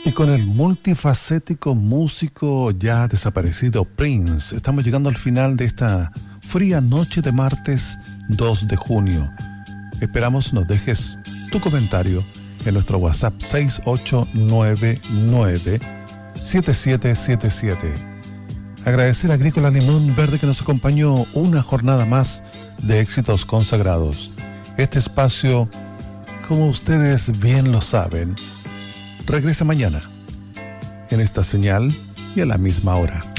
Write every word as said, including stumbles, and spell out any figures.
Y con el multifacético músico ya desaparecido Prince, estamos llegando al final de esta fría noche de martes dos de junio. Esperamos nos dejes tu comentario en nuestro WhatsApp seis ocho nueve nueve siete siete siete siete. Agradecer a Agrícola Limón Verde que nos acompañó una jornada más de éxitos consagrados. Este espacio, como ustedes bien lo saben, regresa mañana en esta señal y a la misma hora.